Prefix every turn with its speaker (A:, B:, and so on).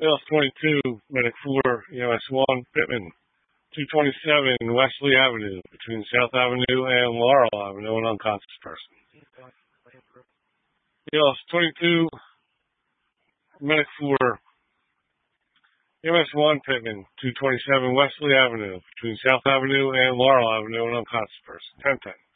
A: ALS 22, Medic 4, EMS 1, Pittman 227 Wesley Avenue, between South Avenue and Laurel Avenue, an unconscious person. ALS 22, Medic 4, EMS 1, Pittman 227 Wesley Avenue, between South Avenue and Laurel Avenue, an unconscious person. 1010.